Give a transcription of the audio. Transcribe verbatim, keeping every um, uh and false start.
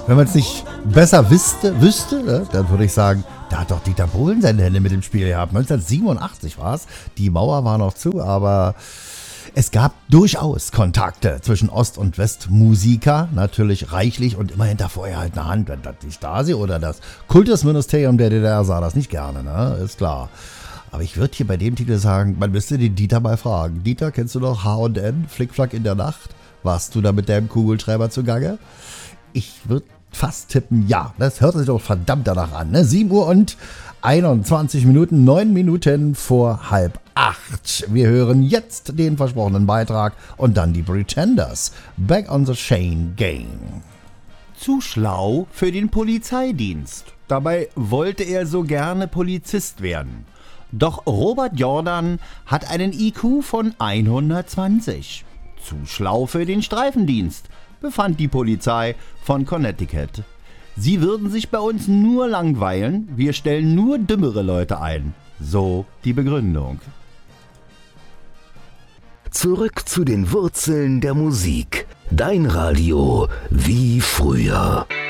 Wenn man es nicht besser wüsste, wüsste ne, dann würde ich sagen, da hat doch Dieter Bohlen seine Hände mit dem Spiel gehabt. neunzehnhundertsiebenundachtzig war es. Die Mauer war noch zu, aber es gab durchaus Kontakte zwischen Ost- und Westmusiker. Natürlich reichlich und immer hinter vorgehaltener Hand. Wenn das die Stasi oder das Kultusministerium der D D R sah das nicht gerne, ne? Ist klar. Aber ich würde hier bei dem Titel sagen, man müsste den Dieter mal fragen. Dieter, kennst du noch H und N, Flickflack in der Nacht? Warst du da mit deinem Kugelschreiber zugange? Ich würde fast tippen, ja. Das hört sich doch verdammt danach an. Ne? sieben Uhr und einundzwanzig Minuten, neun Minuten vor halb acht. Wir hören jetzt den versprochenen Beitrag und dann die Pretenders. Back on the Chain Gang. Zu schlau für den Polizeidienst. Dabei wollte er so gerne Polizist werden. Doch Robert Jordan hat einen I Q von hundertzwanzig. Zu schlau für den Streifendienst, befand die Polizei von Connecticut. Sie würden sich bei uns nur langweilen, wir stellen nur dümmere Leute ein. So die Begründung. Zurück zu den Wurzeln der Musik. Dein Radio wie früher.